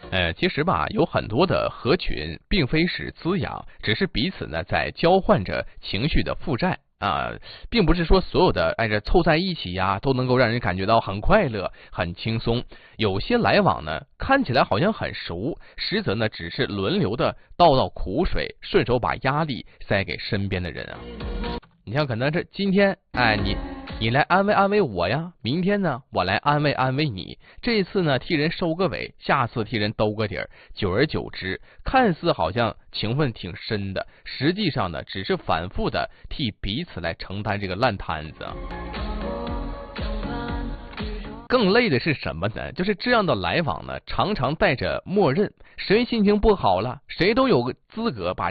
其实吧，有很多的合群并非是滋养，只是彼此呢在交换着情绪的负债啊，并不是说所有的这凑在一起呀都能够让人感觉到很快乐、很轻松。有些来往呢看起来好像很熟，实则呢只是轮流的倒苦水，顺手把压力塞给身边的人啊。你像可能这今天你来安慰安慰我呀，明天呢我来安慰安慰你，这一次呢替人收个尾，下次替人兜个底儿，久而久之，看似好像情分挺深的，实际上呢只是反复的替彼此来承担这个烂摊子。更累的是什么呢？就是这样的来往呢，常常带着默认，谁心情不好了，谁都有个资格把